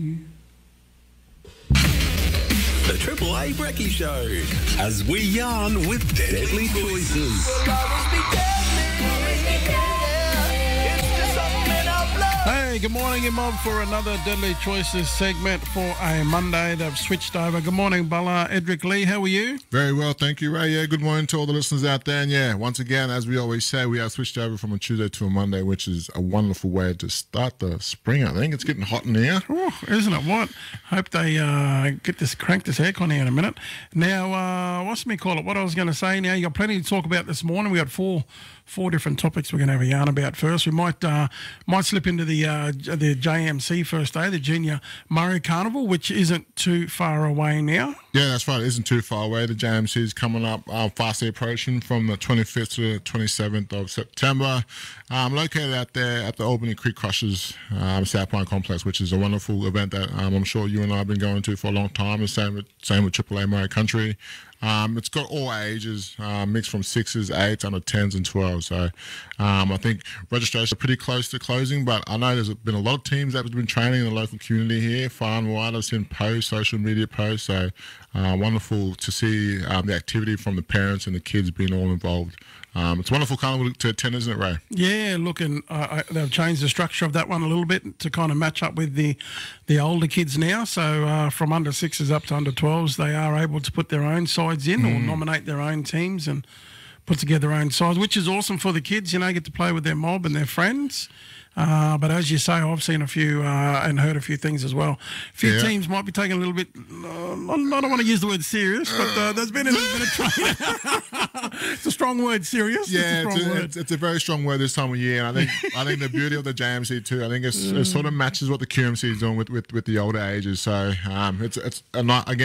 The Triple A Brekkie Show, as we yarn with Deadly Choices. Hey, good morning, you mob, for another Deadly Choices segment for a Monday. They've switched over. Good morning, Bala. Edric Lee, how are you? Very well, thank you, Ray. Yeah, good morning to all the listeners out there. And yeah, once again, as we always say, we have switched over from a Tuesday to a Monday, which is a wonderful way to start the spring. I think it's getting hot in here. Oh, isn't it? What? Hope they crank this aircon here in a minute. Now, what's me call it? What I was going to say. Now, you got plenty to talk about this morning. We got four different topics we're going to have a yarn about first. We might slip into the JMC first day, the Junior Murray Carnival, which isn't too far away now. Yeah, that's right. It isn't too far away. The JMC is coming up, fastly approaching from the 25th to the 27th of September. Located out there at the Albany Creek Crushers South Pine Complex, which is a wonderful event that I'm sure you and I have been going to for a long time. The same with AAA Murray Country. It's got all ages, mixed from 6s, 8s, under 10s and 12s. So I think registrations are pretty close to closing, but I know there's been a lot of teams that have been training in the local community here, far and wide. I've seen posts, social media posts. So wonderful to see the activity from the parents and the kids being all involved. It's a wonderful carnival to attend, isn't it, Ray? Yeah, look, and they've changed the structure of that one a little bit to kind of match up with the older kids now. So from under 6s up to under 12s, they are able to put their own sides in or nominate their own teams and put together their own sides, which is awesome for the kids. You know, get to play with their mob and their friends. But as you say, I've seen a few and heard a few things as well. A few teams might be taking a little bit, I don't want to use the word serious, but there's been a little bit of training. It's a strong word, serious. Yeah, it's a very strong word this time of year. And I think the beauty of the JMC too, I think it sort of matches what the QMC is doing with the older ages. So I think it's a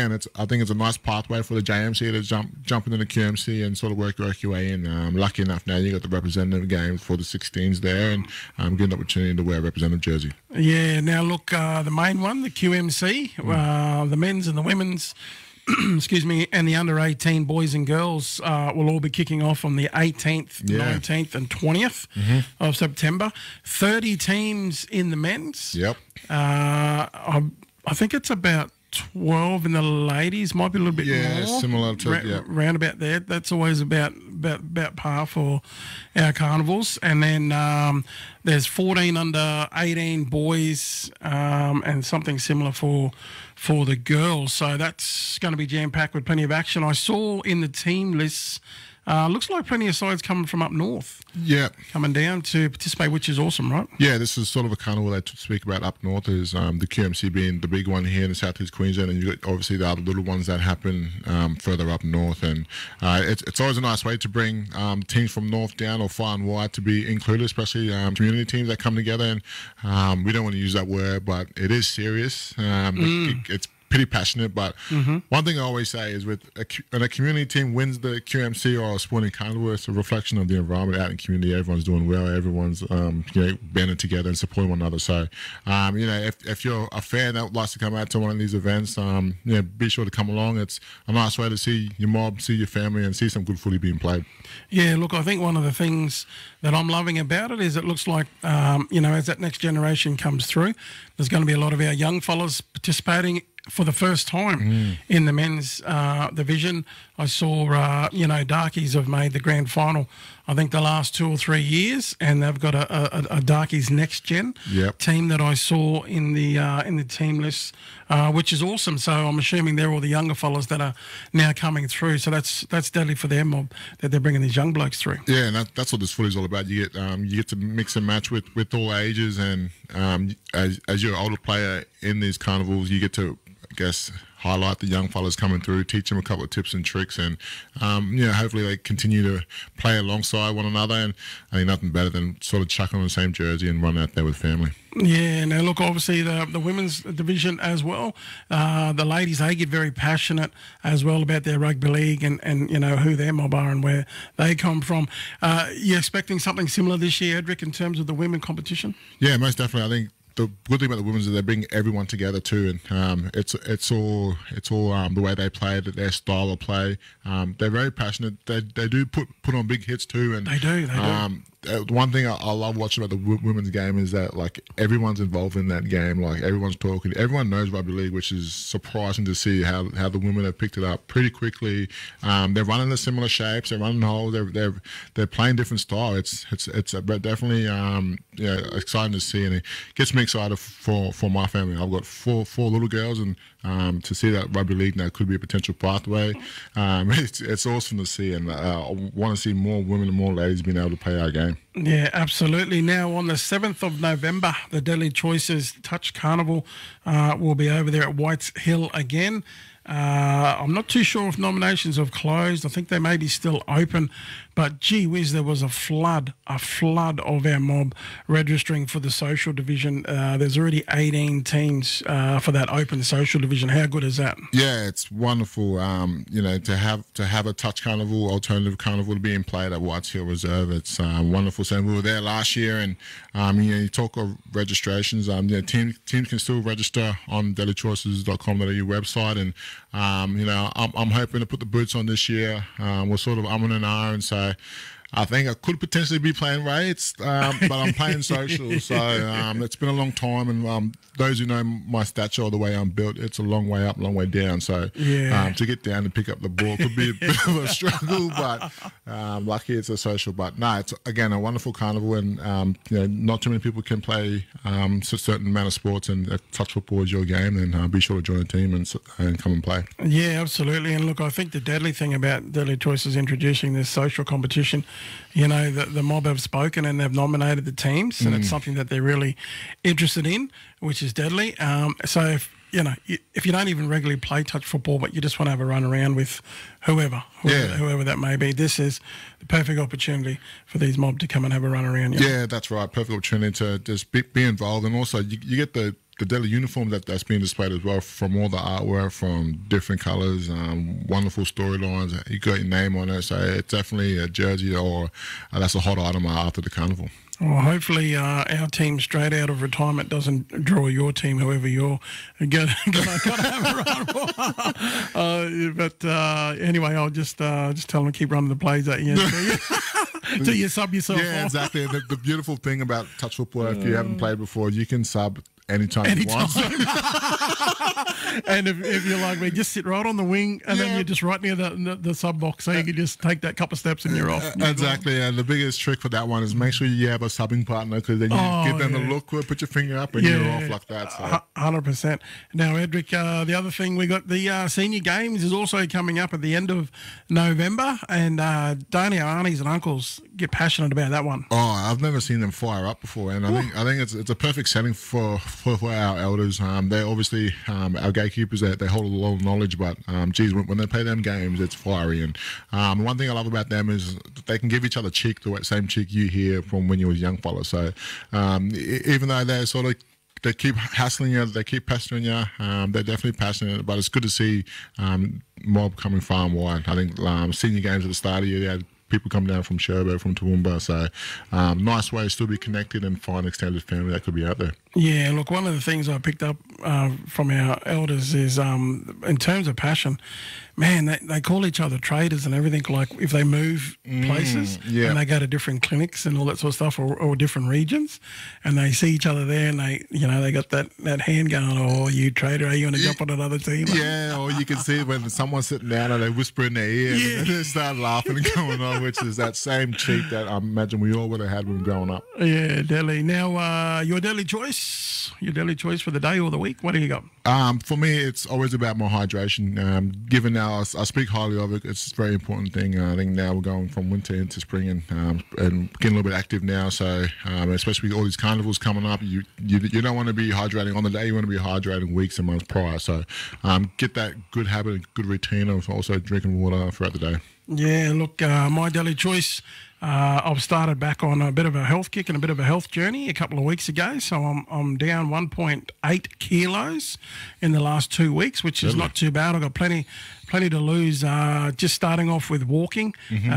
nice pathway for the JMC to jump into the QMC and sort of work your way in. Lucky enough now you got the representative game for the 16s there, and good opportunity to wear a representative jersey. Yeah, now look, the main one, the QMC, the men's and the women's, excuse me, and the under 18 boys and girls will all be kicking off on the 18th, 19th and 20th of September. 30 teams in the men's. Yep. I think it's about 12 in the ladies, might be a little bit more. Yeah, similar to round about there. That's always about par for our carnivals. And then there's 14 under 18 boys and something similar for the girls. So that's going to be jam-packed with plenty of action. I saw in the team lists, looks like plenty of sides coming from up north. Yeah. Coming down to participate, which is awesome, right? Yeah, this is sort of a carnival they speak about up north, is the QMC being the big one here in the southeast Queensland, and you've got obviously the other little ones that happen further up north. And it's always a nice way to bring teams from north down or far and wide to be included, especially community teams that come together. And we don't want to use that word, but it is serious. It's pretty passionate, but one thing I always say is when a community team wins the QMC or a sporting carnival, it's a reflection of the environment out in the community. Everyone's doing well, everyone's banding together and supporting one another. So if you're a fan that likes to come out to one of these events, be sure to come along. It's a nice way to see your mob, see your family, and see some good footy being played. Yeah, look, I think one of the things that I'm loving about it is it looks like as that next generation comes through, there's going to be a lot of our young fellas participating for the first time in the men's division. I saw, Darkies have made the grand final, I think, the last 2 or 3 years, and they've got a Darkies Next Gen team that I saw in the team list, which is awesome. So I'm assuming they're all the younger fellas that are now coming through. So that's deadly for their mob that they're bringing these young blokes through. Yeah, and that's what this footy is all about. You get to mix and match with all ages, and as you're an older player in these carnivals, you get to, I guess, highlight the young fellas coming through, teach them a couple of tips and tricks, and hopefully they continue to play alongside one another. And I think nothing better than sort of chucking on the same jersey and run out there with family. Yeah, now look, obviously the women's division as well. The ladies, they get very passionate as well about their rugby league and who their mob are and where they come from. You expecting something similar this year, Edric, in terms of the women competition? Yeah, most definitely. I think the good thing about the women's is they bring everyone together too, and it's all the way they play, their style of play. They're very passionate. They do put on big hits too, and They do. one thing I love watching about the women's game is that like everyone's involved in that game. Like everyone's talking. Everyone knows rugby league, which is surprising to see how the women have picked it up pretty quickly. They're running the similar shapes. They're running holes. They're playing different style. It's definitely exciting to see, and it gets me excited for my family. I've got four little girls, and to see that rugby league now could be a potential pathway. It's awesome to see, and I want to see more women and more ladies being able to play our game. Yeah, absolutely. Now, on the 7th of November, the Deadly Choices Touch Carnival will be over there at Whites Hill again. I'm not too sure if nominations have closed. I think they may be still open. But gee whiz, there was a flood of our mob registering for the social division. There's already 18 teams for that open social division. How good is that? Yeah, it's wonderful. To have a touch carnival, alternative carnival being played at Whites Hill Reserve. It's wonderful. So we were there last year, and you talk of registrations. Teams can still register on deadlychoices.com.au website, and I'm hoping to put the boots on this year. We're sort of umming and ahhing, so I think I could potentially be playing rates, but I'm playing social. So it's been a long time, and those who know my stature or the way I'm built, it's a long way up, long way down. So to get down and pick up the ball could be a bit of a struggle, but lucky it's a social. But no, it's again a wonderful carnival, and not too many people can play a certain amount of sports, and touch football is your game. Then be sure to join a team and come and play. Yeah, absolutely. And look, I think the deadly thing about Deadly Choices introducing this social competition, the mob have spoken and they've nominated the teams, and it's something that they're really interested in, which is deadly. So if you don't even regularly play touch football, but you just want to have a run around with whoever that may be, this is the perfect opportunity for these mob to come and have a run around. Yeah, that's right. Perfect opportunity to just be involved, and also you get the deadly uniform that's being displayed as well, from all the artwork, from different colours, wonderful storylines. You got your name on it, so it's definitely a jersey or that's a hot item after the carnival. Well, hopefully our team straight out of retirement doesn't draw your team, whoever you're going to have a run. But anyway, I'll just tell them to keep running the plays at you until you sub yourself off. Yeah, exactly. And the beautiful thing about touch football, if you haven't played before, you can sub anytime you want. And if you're like me, just sit right on the wing, and then you're just right near the sub box, so you can just take that couple of steps and you're off. Exactly. And the biggest trick for that one is make sure you have a subbing partner, because then you give them the look, put your finger up, and you're off like that. So. 100%. Now, Edric, the other thing, we got the senior games is also coming up at the end of November, and don't our aunties and uncles get passionate about that one? Oh, I've never seen them fire up before, and I think it's a perfect setting for our elders. They're obviously our gatekeepers. They hold a lot of knowledge, but when they play them games, it's fiery. And one thing I love about them is they can give each other cheek, the same cheek you hear from when you were a young fella. So even though they're sort of, they keep hassling you, they keep pestering you, they're definitely passionate. But it's good to see mob coming far and wide. I think senior games at the start of the year, they had people come down from Sherbo, from Toowoomba, so nice way to still be connected and find extended family that could be out there. Yeah, look, one of the things I picked up from our elders is in terms of passion, man, they call each other traders and everything. Like if they move places and they go to different clinics and all that sort of stuff, or different regions, and they see each other there, and they got that hand going, oh, you trader, are you going to jump on another team? Yeah, or you can see when someone's sitting down and they whisper in their ear and they start laughing and going on, which is that same cheek that I imagine we all would have had when growing up. Yeah, deadly. Now, your deadly choice for the day or the week, what do you got? For me, it's always about my hydration. Given now I speak highly of it, it's a very important thing. I think now we're going from winter into spring and getting a little bit active now. So especially with all these carnivals coming up, you don't want to be hydrating on the day. You want to be hydrating weeks and months prior. So get that good habit, good routine of also drinking water throughout the day. Yeah, look, my daily choice. I've started back on a bit of a health kick and a bit of a health journey a couple of weeks ago. So I'm down 1.8 kilos in the last 2 weeks, which is not too bad. I've got plenty to lose. Just starting off with walking.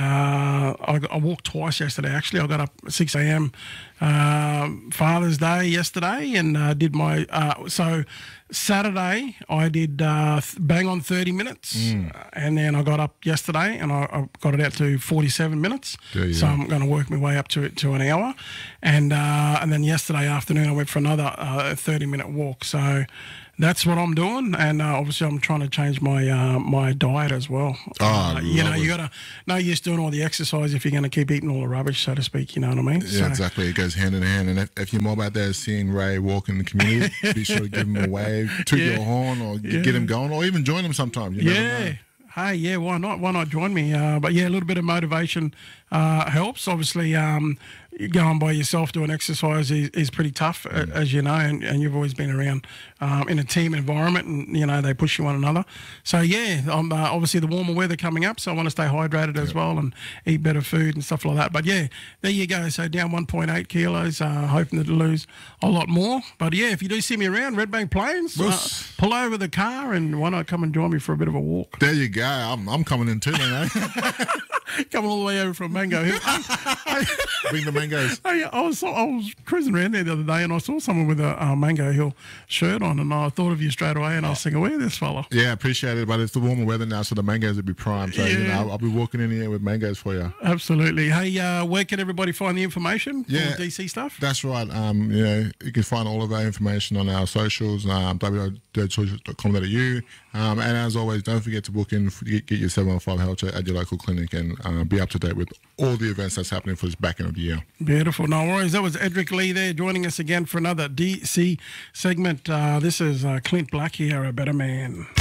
I walked twice yesterday. Actually, I got up at 6 a.m. Father's Day yesterday and did my so. Saturday, I did bang on 30 minutes, and then I got up yesterday and I got it out to 47 minutes. So I'm going to work my way up to an hour, and then yesterday afternoon I went for another 30-minute walk. So that's what I'm doing, and obviously I'm trying to change my diet as well. You got to no use doing all the exercise if you're going to keep eating all the rubbish, so to speak. You know what I mean? Yeah, exactly. It goes hand in hand. And if you're more out there seeing Ray walk in the community, be sure to give him a wave, toot your horn, or get him going, or even join him sometimes. You never know. Hey, yeah, why not? Why not join me? But yeah, a little bit of motivation helps. Obviously, going by yourself doing exercise is pretty tough, as you know, and you've always been around in a team environment, and you know they push you one another. So yeah, I'm obviously the warmer weather coming up, so I want to stay hydrated as well and eat better food and stuff like that. But yeah, there you go. So down 1.8 kilos, hoping to lose a lot more. But yeah, if you do see me around Redbank Plains, pull over the car and why not come and join me for a bit of a walk? There you go. I'm coming in too, then, eh? Coming all the way over from Mango Hill. Bring the mangoes. I was cruising around there the other day and I saw someone with a Mango Hill shirt on and I thought of you straight away and I was thinking, where this fella? Yeah, appreciate it, but it's the warmer weather now, so the mangoes will be prime. So you know, I'll be walking in here with mangoes for you. Absolutely. Hey, where can everybody find the information for DC stuff? That's right. You know, you can find all of our information on our socials, www.socials.com.au. And as always, don't forget to book in, get your 715 health check at your local clinic and be up to date with all the events that's happening for this back end of the year. Beautiful. No worries. That was Edric Lee there joining us again for another DC segment. This is Clint Black here, A Better Man.